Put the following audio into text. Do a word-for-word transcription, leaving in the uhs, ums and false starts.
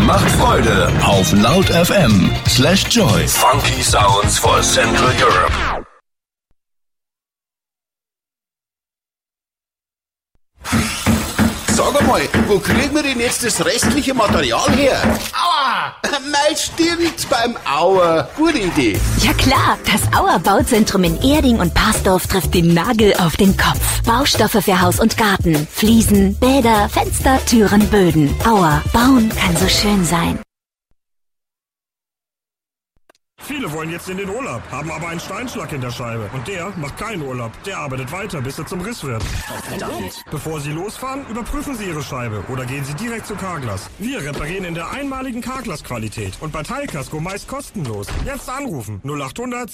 macht Freude auf laut F M slash Joy. Funky Sounds for Central Europe. Sag einmal, wo kriegen wir denn jetzt das restliche Material her? Aua! Mein Stirnitz beim Auer. Gute Idee. Ja klar, das Auer Bauzentrum in Erding und Parsdorf trifft den Nagel auf den Kopf. Baustoffe für Haus und Garten, Fliesen, Bäder, Fenster, Türen, Böden. Auer, bauen kann so schön sein. Viele wollen jetzt in den Urlaub, haben aber einen Steinschlag in der Scheibe. Und der macht keinen Urlaub. Der arbeitet weiter, bis er zum Riss wird. Verdammt. Bevor Sie losfahren, überprüfen Sie Ihre Scheibe oder gehen Sie direkt zu Carglass. Wir reparieren in der einmaligen Carglass-Qualität und bei Teilkasko meist kostenlos. Jetzt anrufen null acht hundert